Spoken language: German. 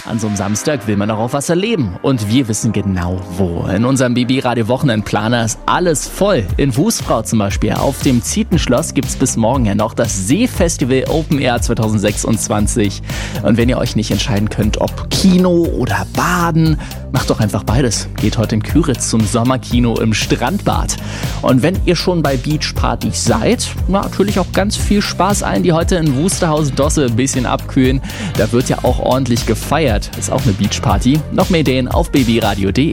An so einem Samstag will man auch auf was erleben. Und wir wissen genau wo. In unserem BB-Radio-Wochenendplaner ist alles voll. In Fußfrau zum Beispiel. Auf dem Zietenschloss gibt's bis morgen ja noch das Seefestival Open Air 2026. Und wenn ihr euch nicht entscheiden könnt, ob Kino oder Baden, macht doch einfach beides. Geht heute in Küritz zum Sommerkino im Strandbad. Und wenn ihr schon bei Beachpartys seid, natürlich auch ganz viel Spaß allen, die heute in Wusterhausen-Dosse ein bisschen abkühlen. Da wird ja auch ordentlich gefeiert. Ist auch eine Beachparty. Noch mehr Ideen auf bbradio.de.